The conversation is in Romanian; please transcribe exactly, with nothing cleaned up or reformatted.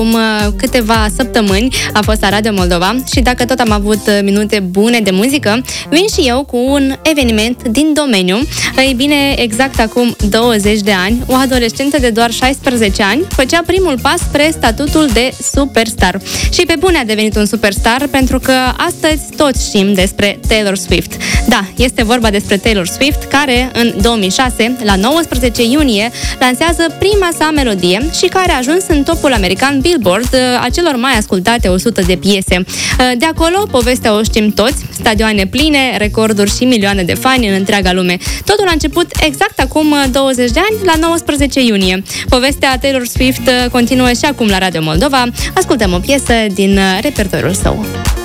Acum câteva săptămâni a fost la Radio Moldova și dacă tot am avut minute bune de muzică, vin și eu cu un eveniment din domeniu. Ei bine, exact acum douăzeci de ani, o adolescentă de doar șaisprezece ani făcea primul pas spre statutul de superstar. Și pe bune a devenit un superstar, pentru că astăzi toți știm despre Taylor Swift. Da, este vorba despre Taylor Swift, care în două mii șase, la nouăsprezece iunie, lansează prima sa melodie și care a ajuns în topul american Billboard a celor mai ascultate o sută de piese. De acolo, povestea o știm toți, stadioane pline, recorduri și milioane de fani în întreaga lume. Totul a început exact acum douăzeci de ani, la nouăsprezece iunie. Povestea Taylor Swift continuă și acum la Radio Moldova. Ascultăm o piesă din repertoriul său.